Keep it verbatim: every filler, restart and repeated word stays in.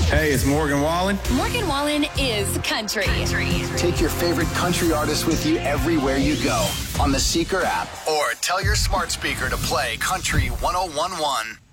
Hey, it's Morgan Wallen. Morgan Wallen is country. country. Take your favorite country artists with you everywhere you go on the Seeker app or tell your smart speaker to play Country one oh one one.